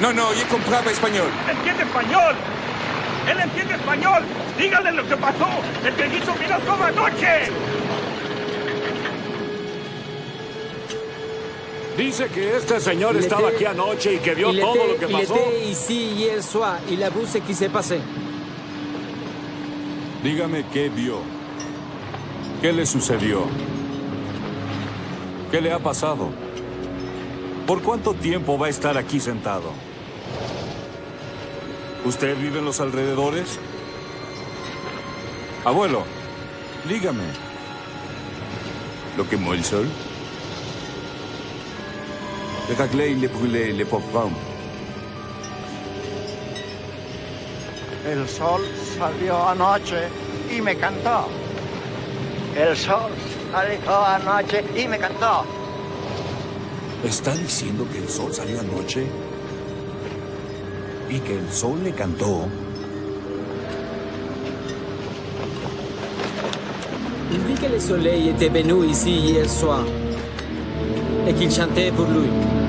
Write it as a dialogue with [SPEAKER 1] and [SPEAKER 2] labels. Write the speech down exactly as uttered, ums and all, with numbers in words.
[SPEAKER 1] No, no, yo compraba español.
[SPEAKER 2] ¡Entiende español! ¡Él entiende español! ¡Díganle lo que pasó! ¡El viejito vino toda anoche!
[SPEAKER 3] Dice que este señor estaba aquí anoche y que vio
[SPEAKER 4] il
[SPEAKER 3] todo
[SPEAKER 4] était,
[SPEAKER 3] lo que
[SPEAKER 4] il
[SPEAKER 3] pasó.
[SPEAKER 4] était ici hier soir. Il a vu ce qui s'est passé.
[SPEAKER 1] Dígame qué vio. ¿Qué le sucedió? ¿Qué le ha pasado? ¿Por cuánto tiempo va a estar aquí sentado? ¿Usted vive en los alrededores? Abuelo, dígame. ¿Lo quemó el sol? Le raglé y le brûlé les pauvres.
[SPEAKER 5] El sol salió anoche y me cantó. El sol salió anoche y me cantó.
[SPEAKER 1] ¿Está diciendo que el sol salió anoche? ¿Y que el sol le cantó?
[SPEAKER 4] Il dit que le soleil était venu ici hier soir et qu'il chantait pour lui.